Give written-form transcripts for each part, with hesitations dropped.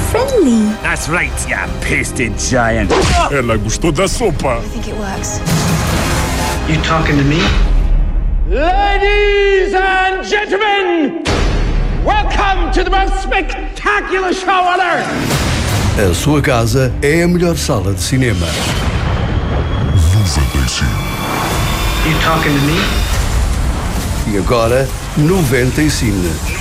friendly. That's right, you pasted giant. Ela gostou da sopa. I think it works. You talking to me? Ladies and gentlemen, welcome to the most spectacular show on earth. A sua casa é a melhor sala de cinema. 95. You talking to me? E agora, 95.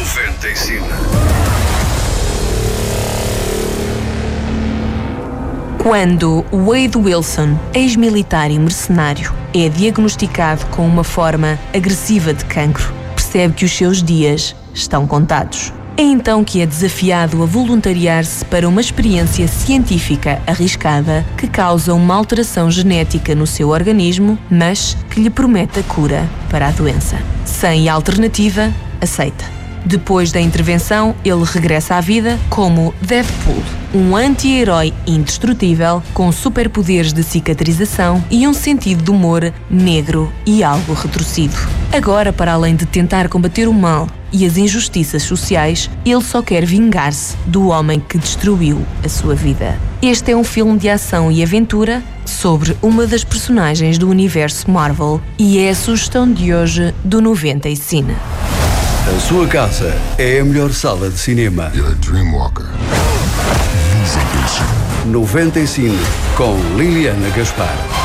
Quando Wade Wilson, ex-militar e mercenário, é diagnosticado com uma forma agressiva de cancro, percebe que os seus dias estão contados. É então que é desafiado a voluntariar-se para uma experiência científica arriscada que causa uma alteração genética no seu organismo, mas que lhe promete a cura para a doença. Sem alternativa, aceita. Depois da intervenção, ele regressa à vida como Deadpool, um anti-herói indestrutível com superpoderes de cicatrização e um sentido de humor negro e algo retorcido. Agora, para além de tentar combater o mal e as injustiças sociais, ele só quer vingar-se do homem que destruiu a sua vida. Este é um filme de ação e aventura sobre uma das personagens do universo Marvel e é a sugestão de hoje do 95. A sua casa é a melhor sala de cinema. You're a dreamwalker. 95. 95 com Liliana Gaspar.